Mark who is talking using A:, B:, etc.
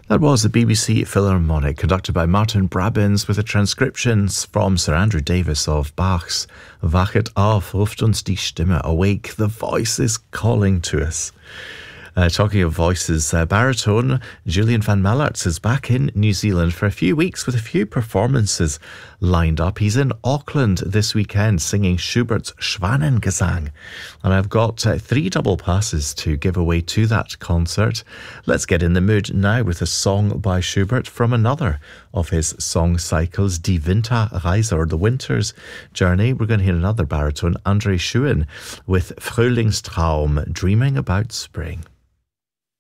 A: That was the BBC Philharmonic, conducted by Martin Brabbins, with the transcriptions from Sir Andrew Davis of Bach's Wachet auf, ruft uns die Stimme, awake, the voice is calling to us. Talking of voices, baritone Julian van Mallarts is back in New Zealand for a few weeks with a few performances lined up. He's in Auckland this weekend singing Schubert's Schwanengesang. And I've got 3 double passes to give away to that concert. Let's get in the mood now with a song by Schubert from another of his song cycles, Die Winterreise, or The Winter's Journey. We're going to hear another baritone, André Schuin, with Frühlingstraum, Dreaming About Spring.